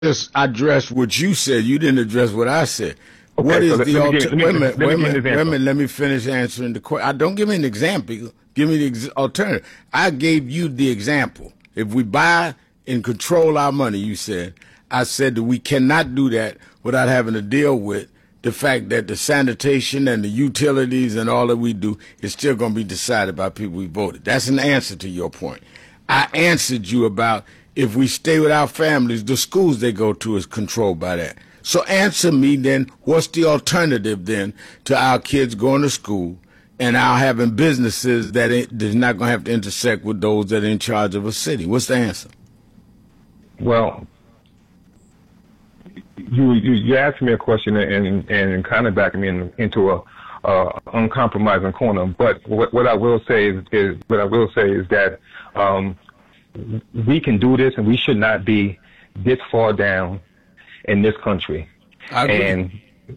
just addressed what you said. You didn't address what I said. Okay, What is so the alternative? Wait a minute. Let me finish answering the question. Don't give me an example. Give me the alternative. I gave you the example. If we buy and control our money, you said, I said that we cannot do that without having to deal with the fact that the sanitation and the utilities and all that we do is still going to be decided by people we voted. That's an answer to your point. I answered you about if we stay with our families, the schools they go to is controlled by that. So answer me then, what's the alternative then to our kids going to school and our having businesses that is not going to have to intersect with those that are in charge of a city? What's the answer? Well, you asked me a question and kind of backed me into a uncompromising corner. But what I will say is that we can do this, and we should not be this far down in this country. And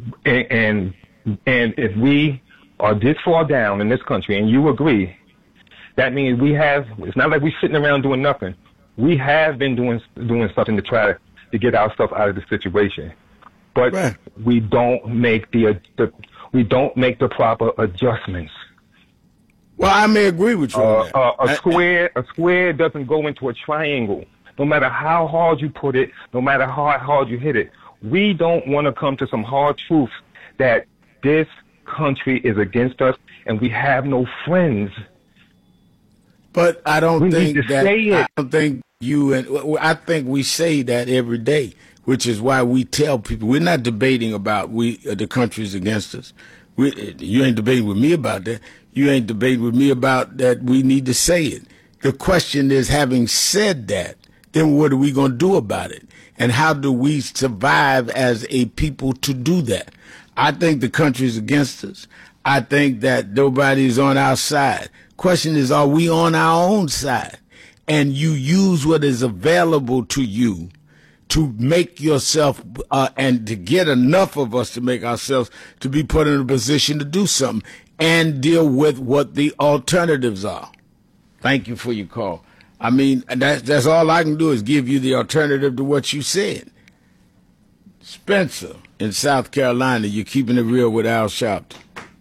if we are this far down in this country, and you agree, that means it's not like we're sitting around doing nothing. We have been doing something to try to get our stuff out of the situation, but right. we don't make the proper adjustments. Well, I may agree with you on that. A square doesn't go into a triangle. No matter how hard you put it, no matter how hard you hit it, we don't want to come to some hard truths that this country is against us and we have no friends. But I don't think that. I don't think you and I think we say that every day, which is why we tell people we're not debating about the country's against us. You ain't debating with me about that. You ain't debating with me about that. We need to say it. The question is, having said that, then what are we going to do about it? And how do we survive as a people to do that? I think the country's against us. I think that nobody's on our side. Question is, are we on our own side? And you use what is available to you to make yourself and to get enough of us to make ourselves to be put in a position to do something and deal with what the alternatives are. Thank you for your call. I mean, that's all I can do is give you the alternative to what you said. Spencer in South Carolina, you're keeping it real with Al Sharpton.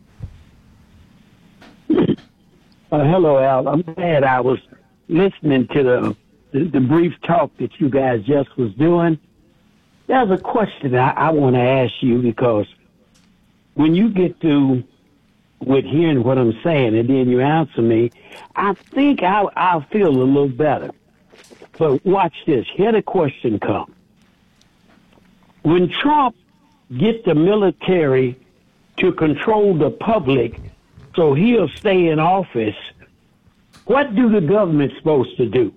Hello, Al. I'm glad I was listening to the brief talk that you guys just was doing. There's a question I want to ask you, because when you get through with hearing what I'm saying and then you answer me, I think I'll feel a little better. But watch this. Here the question comes. When Trump gets the military to control the public so he'll stay in office, what do the government supposed to do?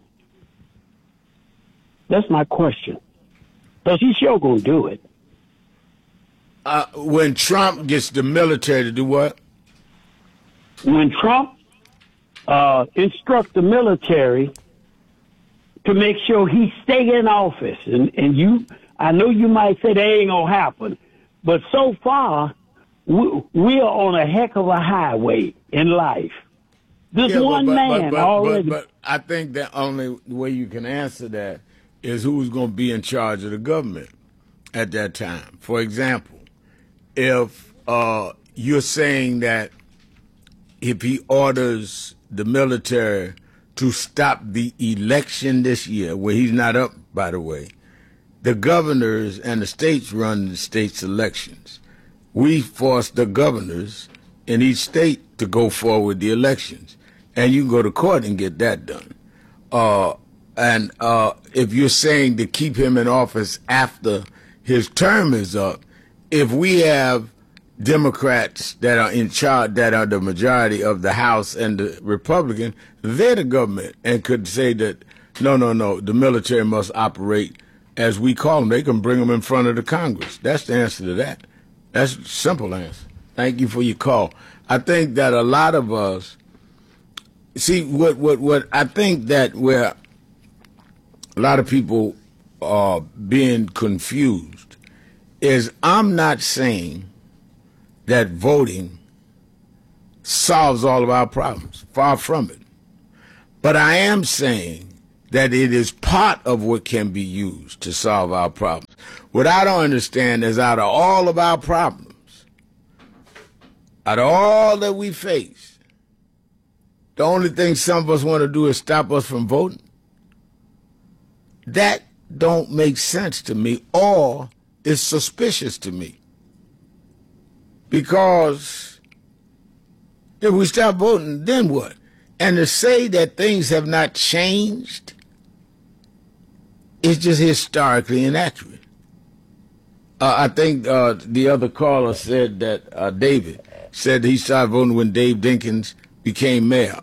That's my question. Because he's sure going to do it. When Trump gets the military to do what? When Trump instructs the military to make sure he stay in office, and I know you might say that ain't going to happen, but so far, we are on a heck of a highway in life. This already. But I think the only way you can answer that is who's going to be in charge of the government at that time. For example, if you're saying that if he orders the military to stop the election this year, where he's not up, by the way, the governors and the states run the state's elections. We force the governors in each state to go forward with the elections. And you can go to court and get that done. And if you're saying to keep him in office after his term is up, if we have Democrats that are in charge, that are the majority of the House and the Republican, they're the government and could say that, no, the military must operate as we call them. They can bring them in front of the Congress. That's the answer to that. That's a simple answer. Thank you for your call. I think that a lot of us, see, what I think that where a lot of people are being confused is I'm not saying that voting solves all of our problems. Far from it. But I am saying that it is part of what can be used to solve our problems. What I don't understand is out of all of our problems, out of all that we face, the only thing some of us want to do is stop us from voting. That don't make sense to me, or is suspicious to me. Because if we stop voting, then what? And to say that things have not changed is just historically inaccurate. I think the other caller said that David said he started voting when Dave Dinkins became mayor.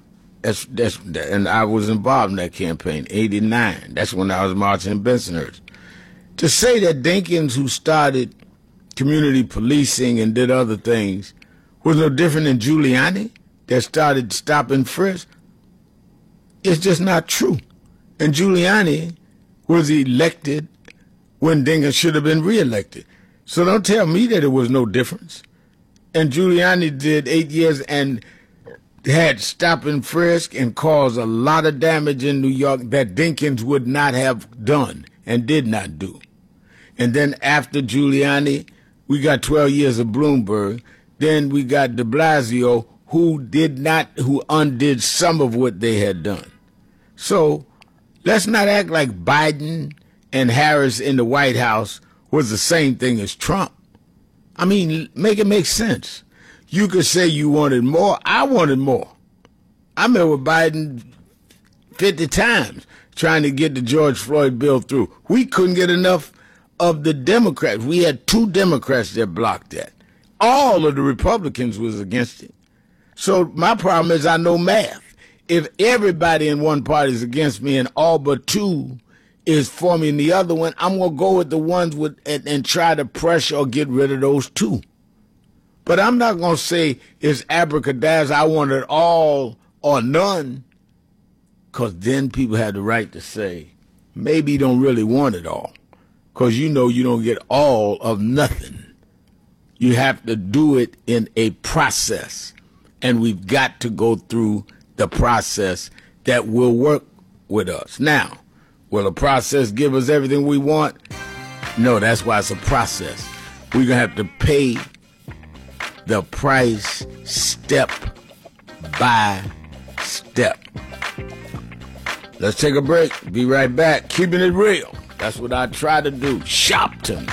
And I was involved in that campaign, 89. That's when I was marching in Bensonhurst. To say that Dinkins, who started community policing and did other things, was no different than Giuliani that started stop and frisk, it's just not true. And Giuliani was elected when Dinkins should have been reelected. So don't tell me that it was no difference. And Giuliani did 8 years and had stop and frisk and caused a lot of damage in New York that Dinkins would not have done and did not do. And then after Giuliani, we got 12 years of Bloomberg. Then we got de Blasio, who undid some of what they had done. So let's not act like Biden and Harris in the White House was the same thing as Trump. I mean, make it make sense. You could say you wanted more. I wanted more. I met with Biden 50 times trying to get the George Floyd bill through. We couldn't get enough of the Democrats. We had 2 Democrats that blocked that. All of the Republicans was against it. So my problem is I know math. If everybody in one party is against me and all but 2 is for me in the other one, I'm going to go with the ones with and try to pressure or get rid of those 2. But I'm not going to say it's abracadabra, I want it all or none, because then people have the right to say, maybe you don't really want it all, because you know you don't get all of nothing. You have to do it in a process, and we've got to go through the process that will work with us. Now, will a process give us everything we want? No, that's why it's a process. We're going to have to pay the price step by step. Let's take a break. Be right back. Keeping it real. That's what I try to do. Shopton.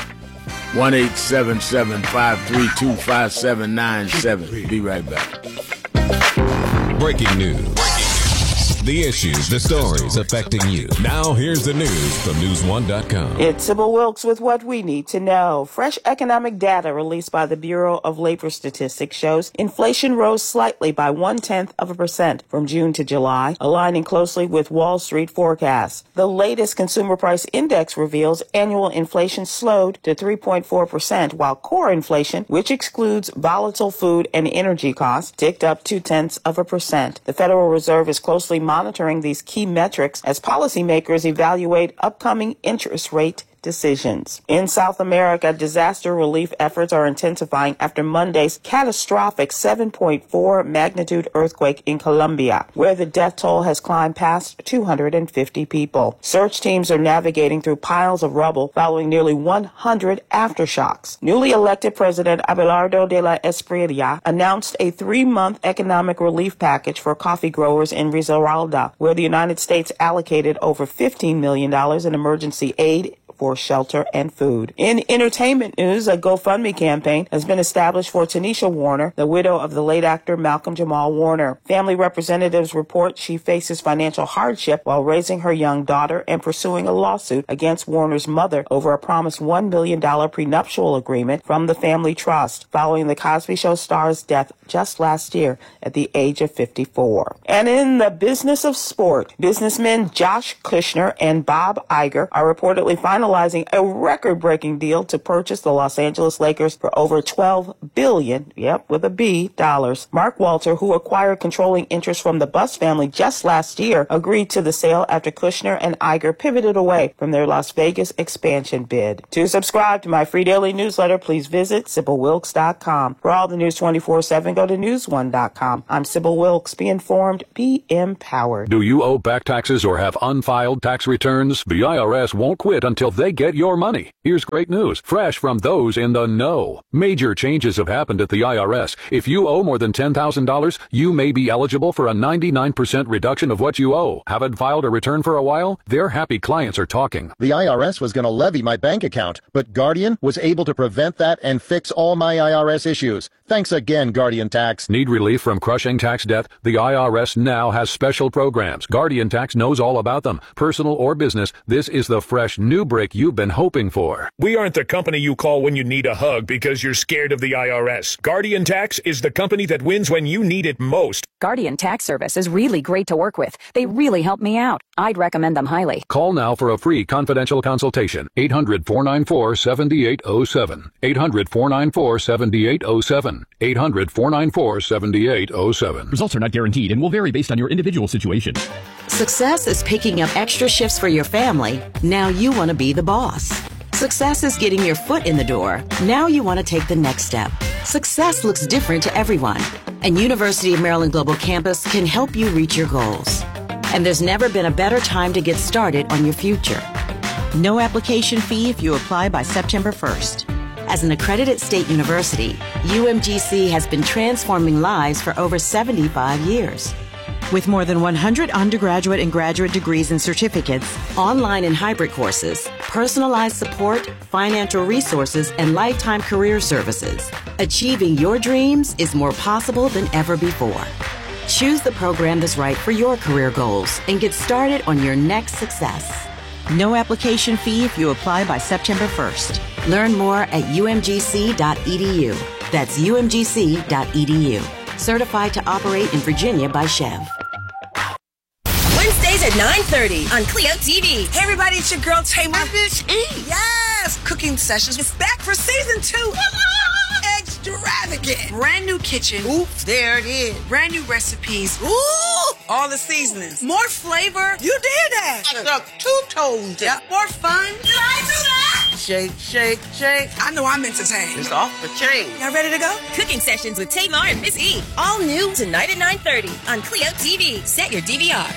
1-877-532-5797. Be right back. Breaking news. The issues, the stories affecting you. Now here's the news from News1.com. It's Sybil Wilkes with what we need to know. Fresh economic data released by the Bureau of Labor Statistics shows inflation rose slightly by 0.1% from June to July, aligning closely with Wall Street forecasts. The latest consumer price index reveals annual inflation slowed to 3.4%, while core inflation, which excludes volatile food and energy costs, ticked up 0.2%. The Federal Reserve is closely monitoring these key metrics as policymakers evaluate upcoming interest rate decisions. In South America, disaster relief efforts are intensifying after Monday's catastrophic 7.4 magnitude earthquake in Colombia, where the death toll has climbed past 250 people. Search teams are navigating through piles of rubble following nearly 100 aftershocks. Newly elected President Abelardo de la Espriella announced a 3-month economic relief package for coffee growers in Risaralda, where the United States allocated over $15 million in emergency aid for shelter and food. In entertainment news, a GoFundMe campaign has been established for Tanisha Warner, the widow of the late actor Malcolm Jamal Warner. Family representatives report she faces financial hardship while raising her young daughter and pursuing a lawsuit against Warner's mother over a promised $1 million prenuptial agreement from the family trust following the Cosby Show star's death just last year at the age of 54. And in the business of sport, businessmen Josh Kushner and Bob Iger are reportedly finalizing finalizing a record-breaking deal to purchase the Los Angeles Lakers for over $12 billion, with a B, dollars. Mark Walter, who acquired controlling interest from the Buss family just last year, agreed to the sale after Kushner and Iger pivoted away from their Las Vegas expansion bid. To subscribe to my free daily newsletter, please visit SibylWilkes.com. For all the news 24/7, go to newsone.com. I'm Sybil Wilkes. Be informed, be empowered. Do you owe back taxes or have unfiled tax returns? The IRS won't quit until they get your money. Here's great news, fresh from those in the know. Major changes have happened at the IRS. If you owe more than $10,000, you may be eligible for a 99% reduction of what you owe. Haven't filed a return for a while? Their happy clients are talking. The IRS was going to levy my bank account, but Guardian was able to prevent that and fix all my IRS issues. Thanks again, Guardian Tax. Need relief from crushing tax debt? The IRS now has special programs. Guardian Tax knows all about them. Personal or business, this is the fresh new break you've been hoping for. We aren't the company you call when you need a hug because you're scared of the IRS. Guardian Tax is the company that wins when you need it most. Guardian Tax Service is really great to work with. They really help me out. I'd recommend them highly. Call now for a free confidential consultation. 800-494-7807. 800-494-7807. 800-494-7807. Results are not guaranteed and will vary based on your individual situation. Success is picking up extra shifts for your family. Now you want to be the boss. Success is getting your foot in the door. Now you want to take the next step. Success looks different to everyone, and University of Maryland Global Campus can help you reach your goals. And there's never been a better time to get started on your future. No application fee if you apply by September 1st. As an accredited state university, UMGC has been transforming lives for over 75 years. With more than 100 undergraduate and graduate degrees and certificates, online and hybrid courses, personalized support, financial resources, and lifetime career services, achieving your dreams is more possible than ever before. Choose the program that's right for your career goals and get started on your next success. No application fee if you apply by September 1st. Learn more at umgc.edu. That's umgc.edu. Certified to operate in Virginia by Chev. Wednesdays at 9:30 on Clio TV. Hey everybody, it's your girl Tamar Bitch E. Yes, Cooking Sessions is back for season 2. Extravagant. Brand new kitchen. Oops, there it is. Brand new recipes. Ooh, all the seasonings. More flavor. You did that. Stuck two-tones. Yep. More fun. Did I do that? Shake, shake, shake. I know I'm entertained. It's off the chain. Y'all ready to go? Cooking Sessions with Tamar and Miss E. All new tonight at 9:30 on Clio TV. Set your DVR.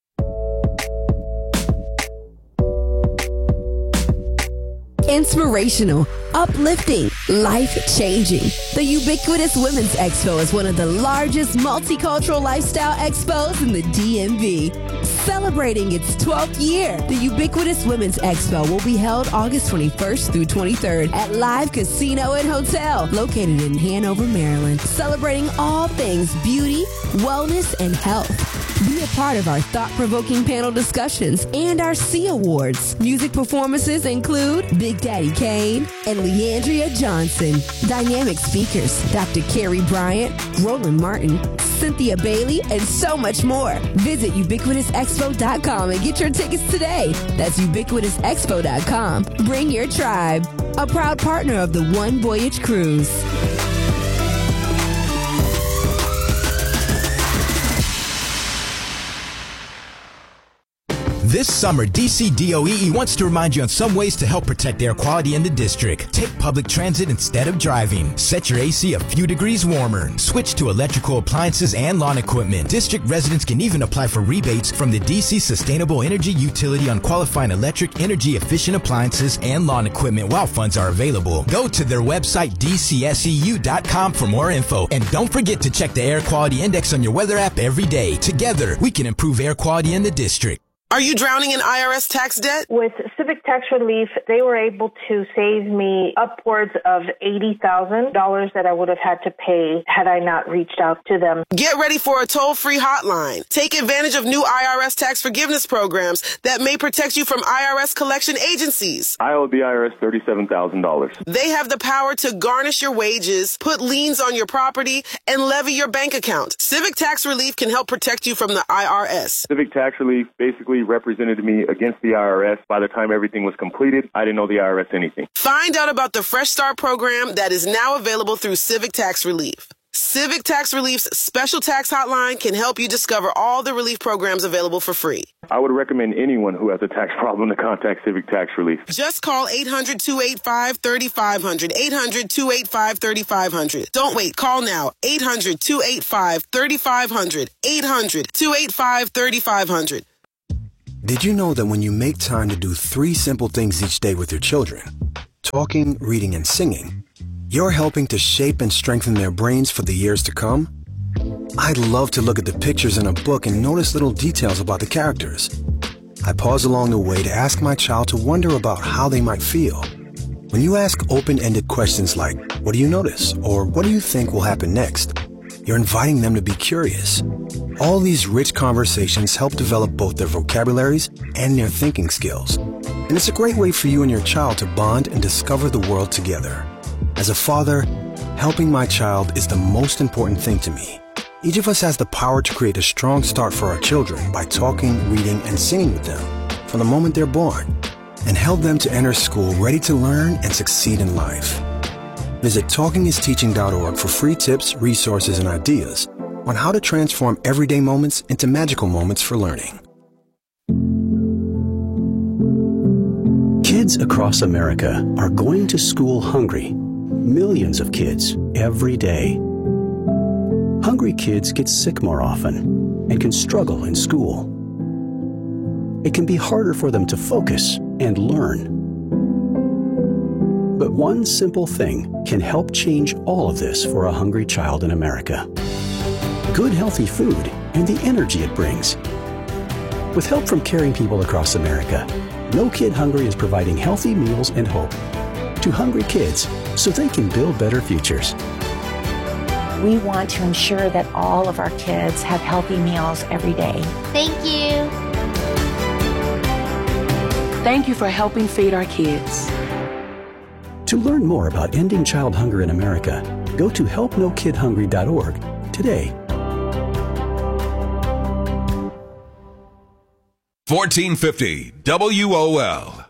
Inspirational, uplifting, life-changing. The Ubiquitous Women's Expo is one of the largest multicultural lifestyle expos in the DMV. Celebrating its 12th year, the Ubiquitous Women's Expo will be held August 21st through 23rd at Live Casino and Hotel, located in Hanover, Maryland. Celebrating all things beauty, wellness, and health. Be a part of our thought-provoking panel discussions and our C Awards. Music performances include Big Daddy Kane and Leandria Johnson. Dynamic speakers, Dr. Carrie Bryant, Roland Martin, Cynthia Bailey, and so much more. Visit ubiquitousexpo.com and get your tickets today. That's ubiquitousexpo.com. Bring your tribe. A proud partner of the One Voyage Cruise. This summer, DC DOE wants to remind you on some ways to help protect air quality in the district. Take public transit instead of driving. Set your AC a few degrees warmer. Switch to electrical appliances and lawn equipment. District residents can even apply for rebates from the DC Sustainable Energy Utility on qualifying electric energy efficient appliances and lawn equipment while funds are available. Go to their website dcseu.com for more info. And don't forget to check the air quality index on your weather app every day. Together, we can improve air quality in the district. Are you drowning in IRS tax debt? With Civic Tax Relief, they were able to save me upwards of $80,000 that I would have had to pay had I not reached out to them. Get ready for a toll-free hotline. Take advantage of new IRS tax forgiveness programs that may protect you from IRS collection agencies. I owe the IRS $37,000. They have the power to garnish your wages, put liens on your property, and levy your bank account. Civic Tax Relief can help protect you from the IRS. Civic Tax Relief basically represented me against the IRS by the time time everything was completed, I didn't know the IRS anything. Find out about the Fresh Start program that is now available through Civic Tax Relief. Civic Tax Relief's special tax hotline can help you discover all the relief programs available for free. I would recommend anyone who has a tax problem to contact Civic Tax Relief. Just call 800-285-3500, 800-285-3500. Don't wait. Call now. 800-285-3500, 800-285-3500. Did you know that when you make time to do 3 simple things each day with your children, talking, reading, and singing, you're helping to shape and strengthen their brains for the years to come? I'd love to look at the pictures in a book and notice little details about the characters. I pause along the way to ask my child to wonder about how they might feel. When you ask open-ended questions like, what do you notice? Or what do you think will happen next? You're inviting them to be curious. All these rich conversations help develop both their vocabularies and their thinking skills. And it's a great way for you and your child to bond and discover the world together. As a father, helping my child is the most important thing to me. Each of us has the power to create a strong start for our children by talking, reading, and singing with them from the moment they're born, and help them to enter school ready to learn and succeed in life. Visit TalkingIsTeaching.org for free tips, resources, and ideas on how to transform everyday moments into magical moments for learning. Kids across America are going to school hungry. Millions of kids every day. Hungry kids get sick more often and can struggle in school. It can be harder for them to focus and learn. But one simple thing can help change all of this for a hungry child in America. Good, healthy food and the energy it brings. With help from caring people across America, No Kid Hungry is providing healthy meals and hope to hungry kids so they can build better futures. We want to ensure that all of our kids have healthy meals every day. Thank you. Thank you for helping feed our kids. To learn more about ending child hunger in America, go to helpnokidhungry.org today. 1450 WOL.